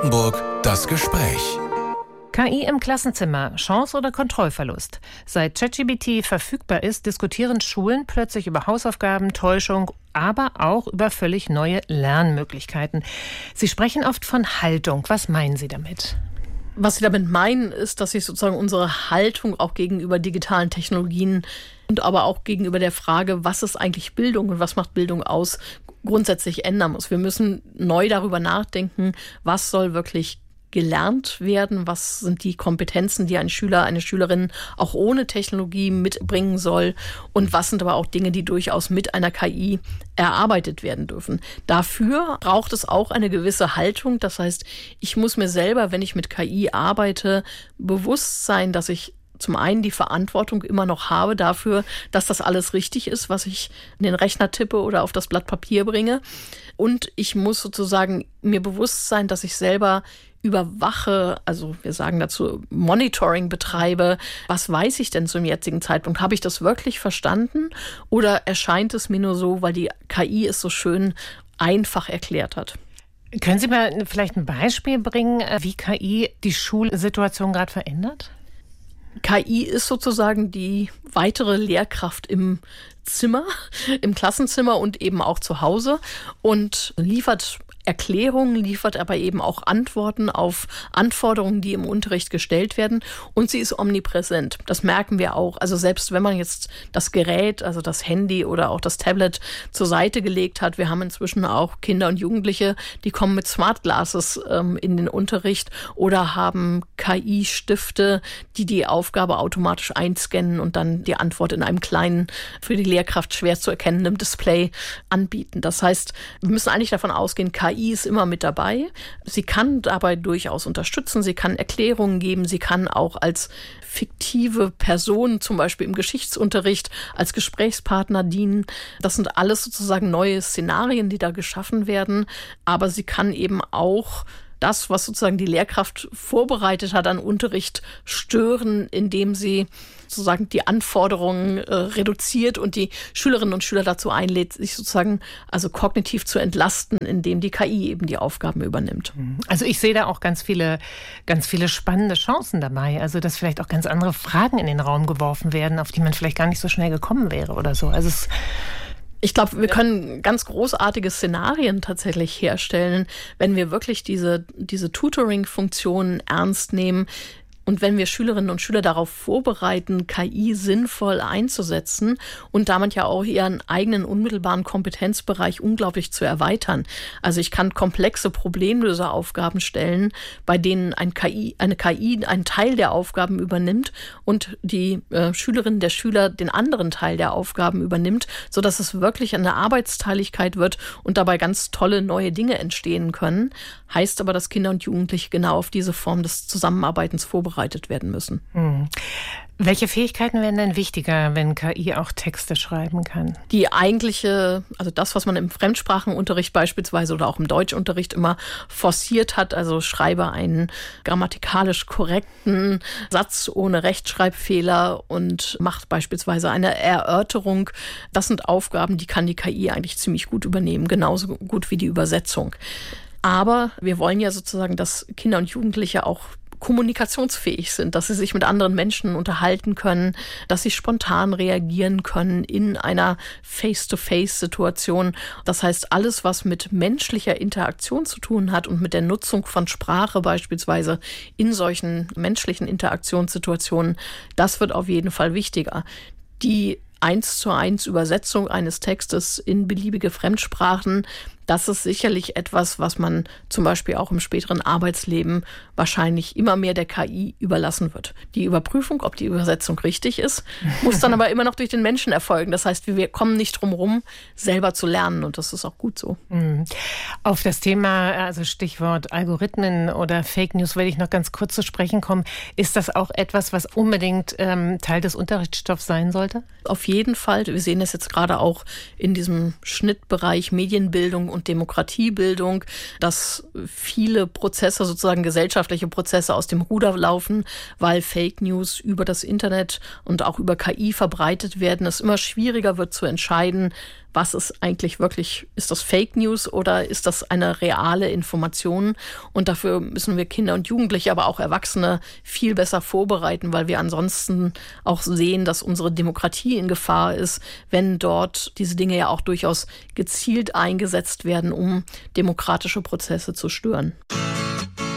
Brandenburg das Gespräch. KI im Klassenzimmer, Chance oder Kontrollverlust? Seit ChatGPT verfügbar ist, diskutieren Schulen plötzlich über Hausaufgaben, Täuschung, aber auch über völlig neue Lernmöglichkeiten. Sie sprechen oft von Haltung. Was meinen Sie damit? Was Sie damit meinen, ist, dass sich sozusagen unsere Haltung auch gegenüber digitalen Technologien und aber auch gegenüber der Frage, was ist eigentlich Bildung und was macht Bildung aus, grundsätzlich ändern muss. Wir müssen neu darüber nachdenken, was soll wirklich gelernt werden, was sind die Kompetenzen, die ein Schüler, eine Schülerin auch ohne Technologie mitbringen soll und was sind aber auch Dinge, die durchaus mit einer KI erarbeitet werden dürfen. Dafür braucht es auch eine gewisse Haltung, das heißt, ich muss mir selber, wenn ich mit KI arbeite, bewusst sein, dass ich zum einen die Verantwortung immer noch habe dafür, dass das alles richtig ist, was ich in den Rechner tippe oder auf das Blatt Papier bringe. Und ich muss sozusagen mir bewusst sein, dass ich selber überwache, also wir sagen dazu Monitoring betreibe. Was weiß ich denn zum jetzigen Zeitpunkt? Habe ich das wirklich verstanden oder erscheint es mir nur so, weil die KI es so schön einfach erklärt hat? Können Sie mal vielleicht ein Beispiel bringen, wie KI die Schulsituation gerade verändert? KI ist sozusagen die weitere Lehrkraft im Zimmer, im Klassenzimmer und eben auch zu Hause und liefert Erklärungen, liefert aber eben auch Antworten auf Anforderungen, die im Unterricht gestellt werden. Und sie ist omnipräsent. Das merken wir auch. Also selbst wenn man jetzt das Gerät, also das Handy oder auch das Tablet zur Seite gelegt hat, wir haben inzwischen auch Kinder und Jugendliche, die kommen mit Smart Glasses in den Unterricht oder haben KI-Stifte, die die Aufgabe automatisch einscannen und dann die Antwort in einem kleinen, für die Lehrkraft schwer zu erkennenden Display anbieten. Das heißt, wir müssen eigentlich davon ausgehen, KI ist immer mit dabei. Sie kann dabei durchaus unterstützen, sie kann Erklärungen geben, sie kann auch als fiktive Person, zum Beispiel im Geschichtsunterricht, als Gesprächspartner dienen. Das sind alles sozusagen neue Szenarien, die da geschaffen werden. Aber sie kann eben auch das, was sozusagen die Lehrkraft vorbereitet hat an Unterricht, stören, indem sie sozusagen die Anforderungen reduziert und die Schülerinnen und Schüler dazu einlädt, sich sozusagen also kognitiv zu entlasten, indem die KI eben die Aufgaben übernimmt. Also ich sehe da auch ganz viele spannende Chancen dabei. Also dass vielleicht auch ganz andere Fragen in den Raum geworfen werden, auf die man vielleicht gar nicht so schnell gekommen wäre oder so. Also ich glaube, wir können ganz großartige Szenarien tatsächlich herstellen, wenn wir wirklich diese Tutoring-Funktionen ernst nehmen. Und wenn wir Schülerinnen und Schüler darauf vorbereiten, KI sinnvoll einzusetzen und damit ja auch ihren eigenen unmittelbaren Kompetenzbereich unglaublich zu erweitern. Also ich kann komplexe Problemlöseraufgaben stellen, bei denen eine KI einen Teil der Aufgaben übernimmt und die Schülerin, der Schüler den anderen Teil der Aufgaben übernimmt, sodass es wirklich eine Arbeitsteiligkeit wird und dabei ganz tolle neue Dinge entstehen können. Heißt aber, dass Kinder und Jugendliche genau auf diese Form des Zusammenarbeitens vorbereitet werden müssen. Welche Fähigkeiten werden denn wichtiger, wenn KI auch Texte schreiben kann? Die eigentliche, also das, was man im Fremdsprachenunterricht beispielsweise oder auch im Deutschunterricht immer forciert hat, also schreibe einen grammatikalisch korrekten Satz ohne Rechtschreibfehler und macht beispielsweise eine Erörterung. Das sind Aufgaben, die kann die KI eigentlich ziemlich gut übernehmen, genauso gut wie die Übersetzung. Aber wir wollen ja sozusagen, dass Kinder und Jugendliche auch kommunikationsfähig sind, dass sie sich mit anderen Menschen unterhalten können, dass sie spontan reagieren können in einer Face-to-Face-Situation. Das heißt, alles, was mit menschlicher Interaktion zu tun hat und mit der Nutzung von Sprache beispielsweise in solchen menschlichen Interaktionssituationen, das wird auf jeden Fall wichtiger. Die 1:1 Übersetzung eines Textes in beliebige Fremdsprachen, das ist sicherlich etwas, was man zum Beispiel auch im späteren Arbeitsleben wahrscheinlich immer mehr der KI überlassen wird. Die Überprüfung, ob die Übersetzung richtig ist, muss dann aber immer noch durch den Menschen erfolgen. Das heißt, wir kommen nicht drum herum, selber zu lernen und das ist auch gut so. Auf das Thema, also Stichwort Algorithmen oder Fake News, will ich noch ganz kurz zu sprechen kommen. Ist das auch etwas, was unbedingt Teil des Unterrichtsstoffs sein sollte? Auf jeden Fall. Wir sehen das jetzt gerade auch in diesem Schnittbereich Medienbildung und Demokratiebildung, dass viele Prozesse, sozusagen gesellschaftliche Prozesse aus dem Ruder laufen, weil Fake News über das Internet und auch über KI verbreitet werden, es immer schwieriger wird zu entscheiden, was ist eigentlich wirklich, ist das Fake News oder ist das eine reale Information? Und dafür müssen wir Kinder und Jugendliche, aber auch Erwachsene viel besser vorbereiten, weil wir ansonsten auch sehen, dass unsere Demokratie in Gefahr ist, wenn dort diese Dinge ja auch durchaus gezielt eingesetzt werden, um demokratische Prozesse zu stören.